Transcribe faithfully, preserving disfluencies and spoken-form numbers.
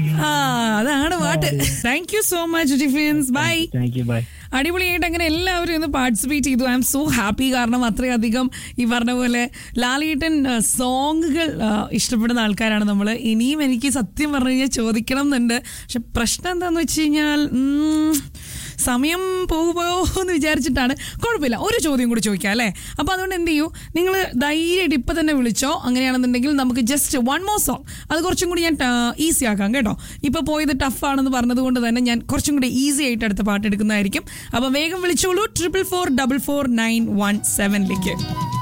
ആ അതാണ് പാട്ട്. Thank you so much defence. By. Thank you. By. അടിപൊളിയായിട്ട് അങ്ങനെ എല്ലാവരും ഇന്ന് പാർട്ടിസിപ്പേറ്റ് ചെയ്തു. I M so happy. കാരണം അത്രയധികം ഈ പറഞ്ഞ പോലെ ലാലേട്ടൻ സോങ്ങുകൾ ഇഷ്ടപ്പെടുന്ന ആൾക്കാരാണ് നമ്മൾ. ഇനിയും എനിക്ക് സത്യം പറഞ്ഞു കഴിഞ്ഞാൽ ചോദിക്കണം എന്നുണ്ട്. പക്ഷെ പ്രശ്നം എന്താണെന്ന് വെച്ച് കഴിഞ്ഞാൽ സമയം പോകുമോ എന്ന് വിചാരിച്ചിട്ടാണ്. കുഴപ്പമില്ല, ഒരു ചോദ്യം കൂടി ചോദിക്കാം അല്ലേ? അപ്പോൾ അതുകൊണ്ട് എന്ത് ചെയ്യൂ, നിങ്ങൾ ധൈര്യമായിട്ട് ഇപ്പം തന്നെ വിളിച്ചോ. അങ്ങനെയാണെന്നുണ്ടെങ്കിൽ നമുക്ക് ജസ്റ്റ് വൺ മോർ സോങ്, അത് കുറച്ചും കൂടി ഞാൻ ഈസി ആക്കാം കേട്ടോ. ഇപ്പോൾ പോയത് ടഫാണെന്ന് പറഞ്ഞതുകൊണ്ട് തന്നെ ഞാൻ കുറച്ചും കൂടി ഈസി ആയിട്ട് അടുത്ത പാട്ട് എടുക്കുന്നതായിരിക്കും. അപ്പം വേഗം വിളിച്ചോളൂ triple four double four nine one സെവനിലേക്ക്.